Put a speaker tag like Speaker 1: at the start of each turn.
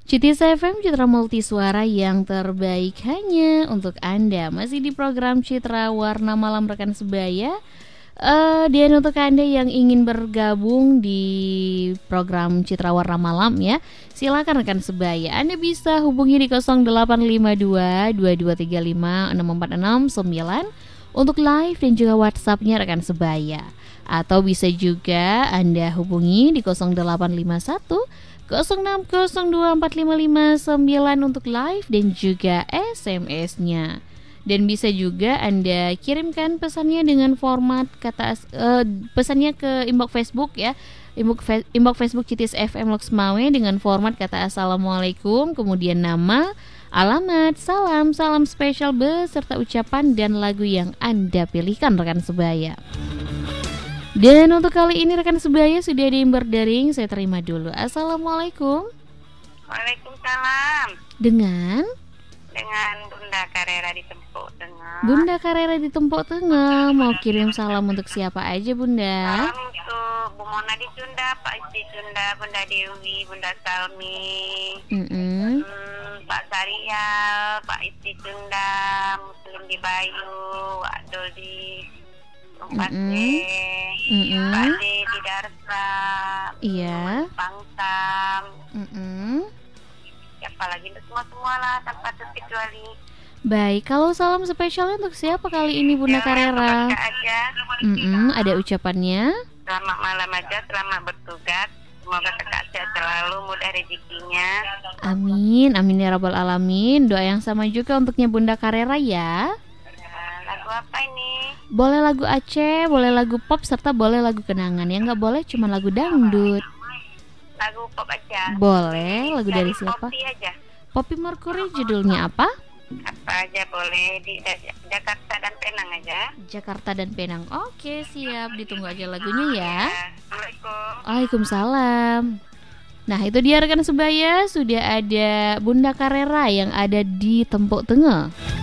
Speaker 1: Cities FM, Citra Multisuara yang terbaik hanya untuk Anda. Masih di program Citra Warna Malam rekan sebaya. Dan untuk Anda yang ingin bergabung di program Citra Warna Malam ya, silakan rekan sebaya. Anda bisa hubungi di 0852 2235 6469 untuk live dan juga WhatsApp-nya rekan sebaya. Atau bisa juga Anda hubungi di 0851 06024559 untuk live dan juga SMS-nya. Dan bisa juga Anda kirimkan pesannya dengan format pesannya ke inbox Facebook ya. Inbox Facebook Cities FM Loksmawe dengan format kata Assalamualaikum, kemudian nama, alamat, salam spesial beserta ucapan dan lagu yang Anda pilihkan rekan sebaya. Dan untuk kali ini rekan sebaya sudah ada yang berdaring, saya terima dulu. Assalamualaikum.
Speaker 2: Waalaikumsalam.
Speaker 1: Dengan
Speaker 2: Bunda Karera di Tempok Tengah.
Speaker 1: Bunda Karera di Tempok Tengah. Mau kirim salam untuk siapa aja Bunda?
Speaker 2: Salam untuk Bu Mona di Sunda, Pak Isti Sunda, Bunda Dewi, Bunda Salmi, Pak Sarial, Pak Isti Sunda, Muslim di Bayu, Adol di Pak di Darsa,
Speaker 1: iya,
Speaker 2: Pangsam, siapa lagi untuk semua lah tanpa terkecuali.
Speaker 1: Baik, kalau salam spesialnya untuk siapa kali ini Bunda Karera? Ada ucapannya.
Speaker 2: Selamat malam aja, selamat bertugas. Semoga kakak sehat selalu, mudah rezekinya.
Speaker 1: Amin, amin ya rabbal alamin. Doa yang sama juga untuknya Bunda Karera ya.
Speaker 2: Lagu apa ini?
Speaker 1: Boleh lagu Aceh, boleh lagu pop, serta boleh lagu kenangan. Yang nggak boleh cuma lagu dangdut.
Speaker 2: Lagu pop aja.
Speaker 1: Boleh, lagu dari siapa?
Speaker 2: Poppy aja.
Speaker 1: Poppy Mercury, judulnya apa?
Speaker 2: Apa aja boleh, di Jakarta dan Penang aja.
Speaker 1: Jakarta dan Penang. Oke, siap. Ditunggu aja lagunya ya.
Speaker 2: Assalamualaikum.
Speaker 1: Waalaikumsalam. Nah, itu dia rekan sebaya, sudah ada Bunda Karera yang ada di Tempok Tengah.